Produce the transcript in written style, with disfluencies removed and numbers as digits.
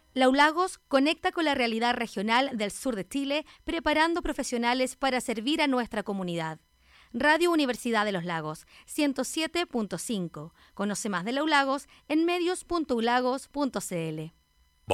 LAULAGOS conecta con la realidad regional del sur de Chile, preparando profesionales para servir a nuestra comunidad. Radio Universidad de los Lagos, 107.5. Conoce más de LAULAGOS en medios.ulagos.cl.